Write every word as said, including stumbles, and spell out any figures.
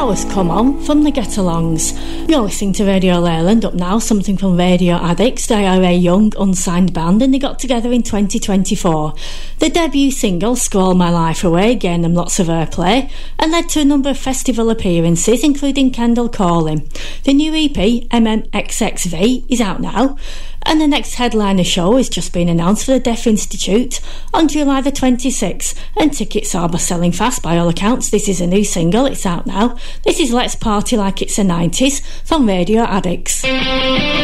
That was Come On from the Get-Alongs. You're listening to Radio Leyland. Up now, something from Radio Addicts. They are a young, unsigned band and they got together in twenty twenty-four. The debut single, Scroll My Life Away, gained them lots of airplay and led to a number of festival appearances, including Kendal Calling. The new E P, M M X X V, is out now. And the next headliner show has just been announced for the Deaf Institute on July the twenty-sixth, and tickets are selling fast by all accounts. This is a new single, it's out now. This is Let's Party Like It's the nineties from Radio Addicts.